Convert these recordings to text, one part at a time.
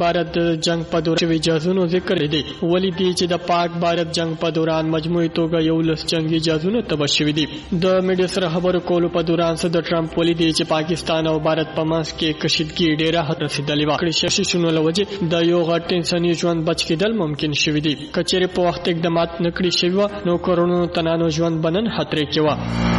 भारत جنگ په دوران شوي جهازونو ذکر دی ولی دی چې د پاک بھارت جنگ په دوران مجموعي توګه 11 جنگي جهازونه تباه شوي دي. د میډیا سره خبرو کولو په دوران صدر ټرمپ ولی دی چې پاکستان او بھارت په منځ کې کشیدګي ډیره حد رسیدلې و. کړي ششونو لوجه د یو غټ انساني ژوند بچ کېدل ممکن شوي دي. کچېره په وخت اقدامات نکړي شوی نو کورونو تنانو ژوند بنن خطر کې و.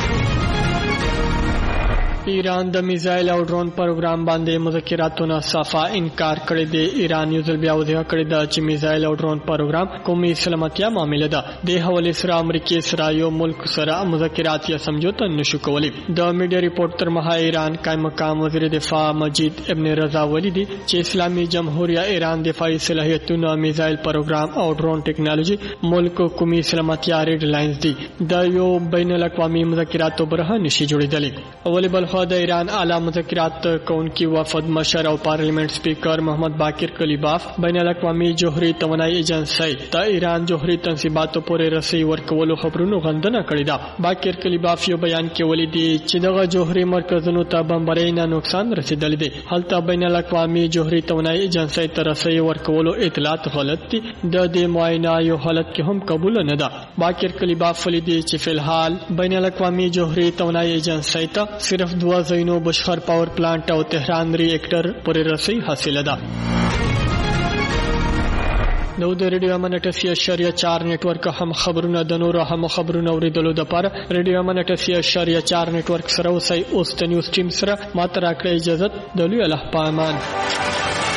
ایران د میزایل او ډرون پروګرام باندې مذاکراتونو صفا انکار کړی دی. ایران یو ځل بیا وضاحت کړی دی چې میزایل او ډرون پروګرام قومي سلامتیا معاملې ده. د حواله سره امریکای سره یو ملک سره مذاکرات یا سمجھوته نشو کولی. د میډیا ریپورت تر مها ایران قائم مقام وزیر دفاع مجید ابن رضا ولی دی چې اسلامي جمهوریت ایران دفاعي صلاحیتونو میزایل پروګرام او ډرون ټیکنالوژي ملک قومي سلامتیا ریډ لاینز دی د یو بین الاقوامي مذاکراتو برخه نشي جوړیدلی. اولی بل خو د ایران اعلی مذاکرات کونکي وفد مشر او پارلیمنت سپیکر محمد باقر کلیباف بین الاقوامي جوهري توانایي ایجنسی د ایران جوهري تنصیباتو پورې رسي ورکولو خبرونو غندنه کړې ده. باقر کلیباف یو بیان کې ویلي دی چې دغه جوهري مرکزونو ته بمبارۍ نه نقصان رسیدلی دی. هلته بین الاقوامي جوهري توانایي ایجنسی ته رسي ورکولو اطلاعات غلط دي. د دې معاینه یو حالت کې هم قبول نه ده. باقر کلیباف ویلي دی چې فلحال بین الاقوامي جوهري توانایي ایجنسی ته صرف دوا زینو بشخر پاور پلانٹ او تهران ری ایکټر پورې رسي حاصله ده. نو د ریډیو امن 88.4 نیټورک هم خبرونه د نورو هم خبرونه اوریدلو د پاره ریډیو امن 88.4 نیټورک سره اوسئ. اوس د نیوز ټیم سره ماته راکړئ اجازه. د لوی الله پامان.